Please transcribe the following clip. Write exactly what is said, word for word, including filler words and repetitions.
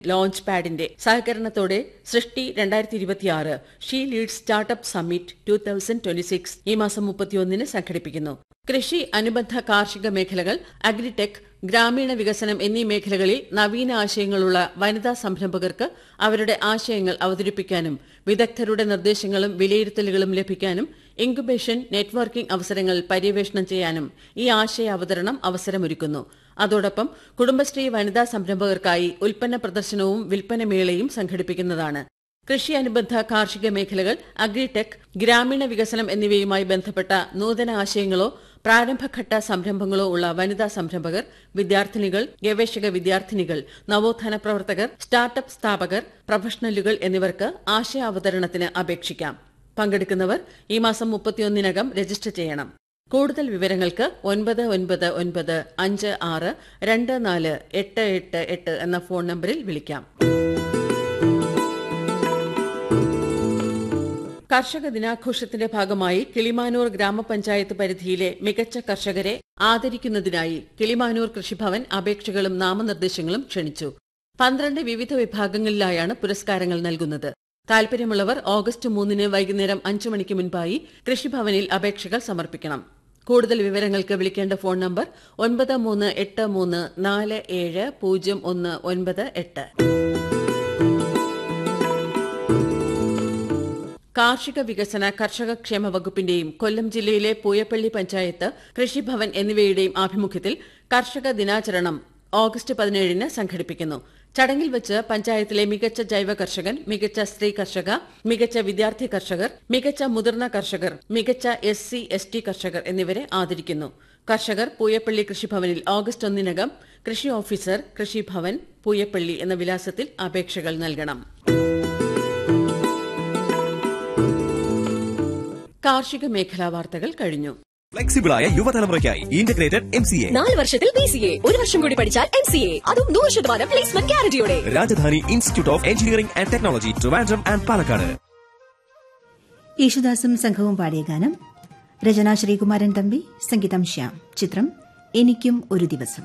Launch പാഡിന്റെ സഹകരണത്തോടെ സൃഷ്ടി രണ്ടായിരത്തി ഇരുപത്തിയാറ് she lead startup summit two thousand twenty six ഈ മാസം മുപ്പത്തിയൊന്നിന് സംഘടിപ്പിക്കുന്നു. കൃഷി, അനുബന്ധ കാർഷിക മേഖലകൾ, അഗ്രിടെക്, ഗ്രാമീണ വികസനം എന്നീ മേഖലകളിൽ നവീന ആശയങ്ങളുള്ള വനിതാ സംരംഭകർക്ക് അവരുടെ ആശയങ്ങൾ അവതരിപ്പിക്കാനും വിദഗ്ധരുടെ നിർദ്ദേശങ്ങളും വിലയിരുത്തലുകളും ലഭിക്കാനും ഇൻക്യുബേഷൻ, നെറ്റ്വർക്കിംഗ് അവസരങ്ങൾ പര്യവേഷണം ചെയ്യാനും ഈ ആശയ അവതരണം അവസരമൊരുക്കുന്നു. അതോടൊപ്പം കുടുംബശ്രീ വനിതാ സംരംഭകർക്കായി ഉൽപ്പന്ന പ്രദർശനവും വിൽപ്പനമേളയും സംഘടിപ്പിക്കുന്നതാണ്. കൃഷി അനുബന്ധ കാർഷിക മേഖലകൾ, അഗ്രിടെക്, ഗ്രാമീണ വികസനം എന്നിവയുമായി ബന്ധപ്പെട്ട നൂതന ആശയങ്ങളോ പ്രാരംഭഘട്ട സംരംഭങ്ങളോ ഉള്ള വനിതാ സംരംഭകർ, വിദ്യാർത്ഥിനികൾ, ഗവേഷക വിദ്യാർത്ഥിനികൾ, നവോത്ഥാന പ്രവർത്തകർ, സ്റ്റാർട്ടപ്പ് സ്ഥാപകർ, പ്രൊഫഷണലുകൾ എന്നിവർക്ക് ആശയാവതരണത്തിന് അപേക്ഷിക്കാം. പങ്കെടുക്കുന്നവർ ഈ മാസം മുപ്പത്തിയൊന്നിനകം രജിസ്റ്റർ ചെയ്യണം. കൂടുതൽ വിവരങ്ങൾക്ക് ഒൻപത് ഒൻപത് ഒൻപത് അഞ്ച് ആറ് രണ്ട് നാല് എട്ട് എട്ട് എട്ട് എന്ന ഫോൺ നമ്പറിൽ വിളിക്കാം. കർഷക ദിനാഘോഷത്തിന്റെ ഭാഗമായി കിളിമാനൂർ ഗ്രാമപഞ്ചായത്ത് പരിധിയിലെ മികച്ച കർഷകരെ ആദരിക്കുന്നതിനായി കിളിമാനൂർ കൃഷിഭവൻ അപേക്ഷകളും നാമനിർദ്ദേശങ്ങളും ക്ഷണിച്ചു. പന്ത്രണ്ട് വിവിധ വിഭാഗങ്ങളിലായാണ് പുരസ്കാരങ്ങൾ നൽകുന്നത്. താൽപര്യമുള്ളവർ ഓഗസ്റ്റ് മൂന്നിന് വൈകുന്നേരം അഞ്ചു മണിക്ക് മുൻപായി കൃഷിഭവനിൽ അപേക്ഷകൾ സമർപ്പിക്കണം. കൂടുതൽ വിവരങ്ങൾക്ക് വിളിക്കേണ്ട ഫോൺ നമ്പർ ഒൻപത് മൂന്ന് എട്ട് മൂന്ന് നാല് ഏഴ് പൂജ്യം ഒന്ന് ഒൻപത് എട്ട്. കാർഷിക വികസന കർഷക ക്ഷേമ വകുപ്പിന്റെയും കൊല്ലം ജില്ലയിലെ പൂയപ്പള്ളി പഞ്ചായത്ത്, കൃഷിഭവൻ എന്നിവയുടെയും ആഭിമുഖ്യത്തിൽ കർഷക ദിനാചരണം ഓഗസ്റ്റ് പതിനേഴിന് സംഘടിപ്പിക്കുന്നു. ചടങ്ങിൽ വെച്ച് പഞ്ചായത്തിലെ മികച്ച ജൈവ കർഷകൻ, മികച്ച സ്ത്രീ കർഷക, മികച്ച വിദ്യാർത്ഥി കർഷകർ, മികച്ച മുതിർന്ന കർഷകർ, മികച്ച എസ് സി എസ് ടി കർഷകർ എന്നിവരെ ആദരിക്കുന്നു. കർഷകർ പൂയപ്പള്ളി കൃഷിഭവനിൽ ഓഗസ്റ്റ് ഒന്നിനകം കൃഷി ഓഫീസർ, കൃഷിഭവൻ, പൂയപ്പള്ളി എന്ന വിലാസത്തിൽ അപേക്ഷകൾ നൽകണം. കാർഷിക മേഖലാ വാർത്തകൾ കഴിഞ്ഞു. ഫ്ലെക്സിബിളായ യുവതലമുറയ്ക്കായി ഇന്റഗ്രേറ്റഡ് എം സി എ നാല് വർഷത്തിൽ ബി സി എ, ഒരു വർഷം കൂടി പഠിച്ചാൽ എം സി എ, അതും നൂറ് ശതമാനം placement ഗ്യാരണ്ടിയോടെ. Rajdhani institute of engineering and technology, Trivandrum and Palakkad. യേശുദാസും സംഘവും പാടിയ ഗാനം. രചന ശ്രീകുമാരൻ തമ്പി, സംഗീതം ശ്യാം. ചിത്രം എനിക്കും ഒരു ദിവസം.